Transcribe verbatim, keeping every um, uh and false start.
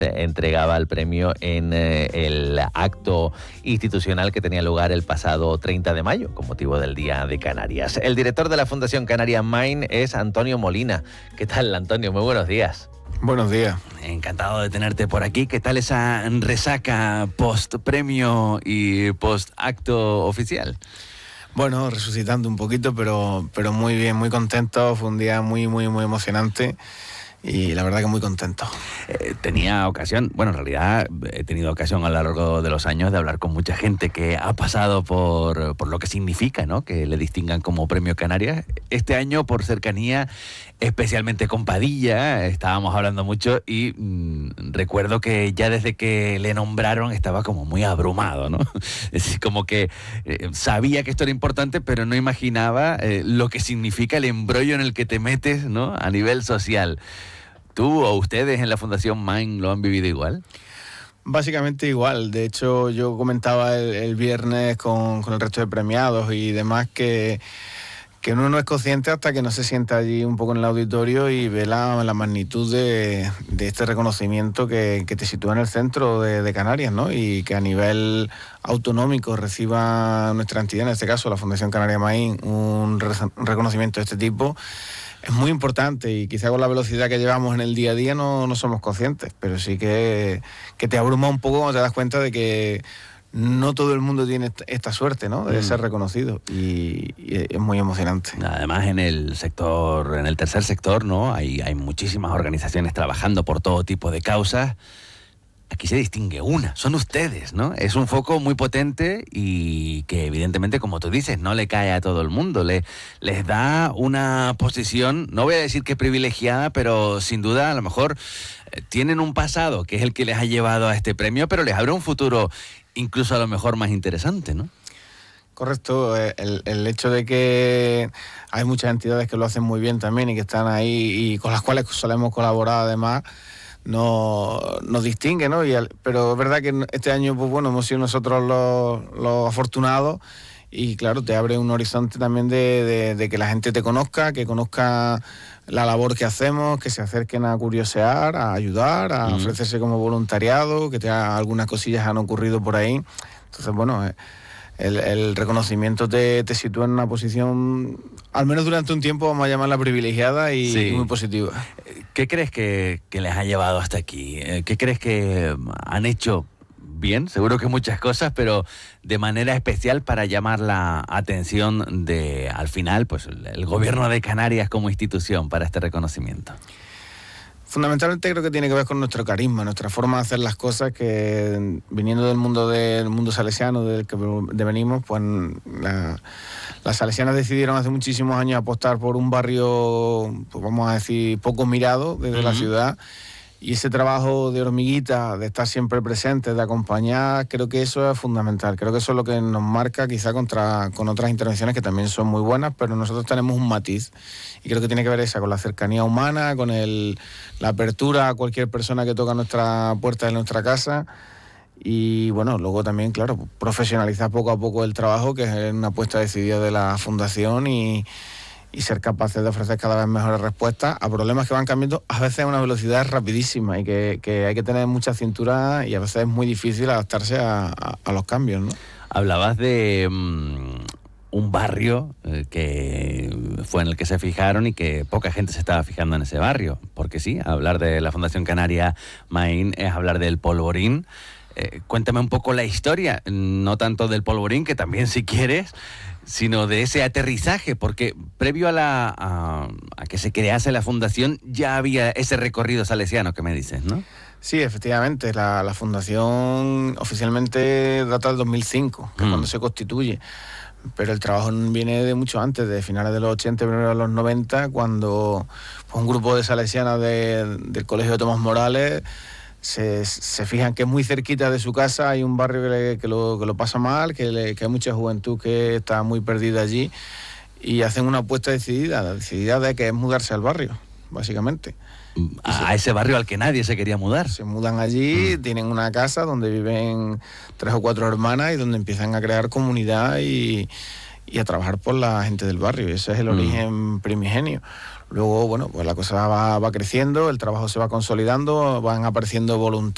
entregaba el premio en eh, el acto institucional que tenía lugar el pasado treinta de mayo, con motivo del Día de Canarias. El director de la Fundación Canarias Mind es Antonio Molina. ¿Qué tal, Antonio? Muy buenos días. Buenos días. Encantado de tenerte por aquí. ¿Qué tal esa resaca post-premio y post-acto oficial? Bueno, resucitando un poquito, pero, pero muy bien, muy contento. Fue un día muy, muy, muy emocionante. Y la verdad que muy contento. Eh, tenía ocasión, bueno, en realidad he tenido ocasión a lo largo de los años de hablar con mucha gente que ha pasado por, por lo que significa, ¿no?, que le distingan como Premio Canarias. Este año, por cercanía, especialmente con Padilla, estábamos hablando mucho y mmm, recuerdo que ya desde que le nombraron estaba como muy abrumado, ¿no? Es decir, como que eh, sabía que esto era importante, pero no imaginaba eh, lo que significa el embrollo en el que te metes, ¿no?, a nivel social. ¿Tú o ustedes en la Fundación Mind lo han vivido igual? Básicamente igual. De hecho, yo comentaba el, el viernes con, con el resto de premiados y demás que, que uno no es consciente hasta que no se sienta allí un poco en el auditorio y ve la, la magnitud de, de este reconocimiento que, que te sitúa en el centro de, de Canarias, ¿no? Y que a nivel autonómico reciba nuestra entidad, en este caso la Fundación Canarias Mind, un, re, un reconocimiento de este tipo. Es muy importante y quizá con la velocidad que llevamos en el día a día no, no somos conscientes, pero sí que, que te abruma un poco cuando te das cuenta de que no todo el mundo tiene esta suerte, ¿no?, de mm. ser reconocido y, y es muy emocionante. Además, en el sector, en el tercer sector, ¿no?, hay, hay muchísimas organizaciones trabajando por todo tipo de causas. Aquí se distingue una, son ustedes, ¿no? Es un foco muy potente y que evidentemente, como tú dices, no le cae a todo el mundo. Le, les da una posición, no voy a decir que privilegiada, pero sin duda a lo mejor eh, tienen un pasado que es el que les ha llevado a este premio, pero les abre un futuro incluso a lo mejor más interesante, ¿no? Correcto, el, el hecho de que hay muchas entidades que lo hacen muy bien también y que están ahí y con las cuales solemos colaborar además, no nos distingue, ¿no? Y el, pero es verdad que este año, pues bueno, hemos sido nosotros los, los afortunados y claro, te abre un horizonte también de, de, de que la gente te conozca, que conozca la labor que hacemos, que se acerquen a curiosear, a ayudar, a mm. ofrecerse como voluntariado, que te, algunas cosillas han ocurrido por ahí. Entonces, bueno, eh, El, el reconocimiento te, te sitúa en una posición, al menos durante un tiempo, vamos a llamarla privilegiada y, sí. y muy positiva. ¿Qué crees que, que les ha llevado hasta aquí? ¿Qué crees que han hecho bien? Seguro que muchas cosas, pero de manera especial para llamar la atención de, al final, pues el gobierno de Canarias como institución para este reconocimiento. Fundamentalmente creo que tiene que ver con nuestro carisma, nuestra forma de hacer las cosas, que viniendo del mundo del mundo salesiano, del que venimos, pues la, las salesianas decidieron hace muchísimos años apostar por un barrio, pues vamos a decir, poco mirado desde uh-huh. la ciudad. Y ese trabajo de hormiguita, de estar siempre presente, de acompañar, creo que eso es fundamental. Creo que eso es lo que nos marca quizá contra, con otras intervenciones que también son muy buenas, pero nosotros tenemos un matiz. Y creo que tiene que ver esa, con la cercanía humana, con el, la apertura a cualquier persona que toca nuestra puerta de nuestra casa. Y bueno, luego también, claro, profesionalizar poco a poco el trabajo, que es una apuesta decidida de la Fundación y... y ser capaces de ofrecer cada vez mejores respuestas a problemas que van cambiando a veces a una velocidad rapidísima y que, que hay que tener mucha cintura y a veces es muy difícil adaptarse a, a, a los cambios, ¿no? Hablabas de um, un barrio eh, que fue en el que se fijaron y que poca gente se estaba fijando en ese barrio, porque sí, hablar de la Fundación Canarias Mind es hablar del Polvorín. Eh, cuéntame un poco la historia, no tanto del Polvorín, que también si quieres, sino de ese aterrizaje, porque previo a, la, a, a que se crease la fundación ya había ese recorrido salesiano que me dices, ¿no? Sí, efectivamente, la, la fundación oficialmente data del dos mil cinco, que es mm. cuando se constituye, pero el trabajo viene de mucho antes, de finales de los ochenta, primero de los noventa, cuando pues, un grupo de salesianas de, del Colegio de Tomás Morales Se, se fijan que es muy cerquita de su casa, hay un barrio que, le, que, lo, que lo pasa mal, que, le, que hay mucha juventud que está muy perdida allí y hacen una apuesta decidida, la decidida de que es mudarse al barrio, básicamente. A se, ese barrio al que nadie se quería mudar. Se mudan allí, mm. tienen una casa donde viven tres o cuatro hermanas y donde empiezan a crear comunidad y, y a trabajar por la gente del barrio. Y ese es el mm. origen primigenio. Luego, bueno, pues la cosa va, va creciendo, el trabajo se va consolidando, van apareciendo voluntarios.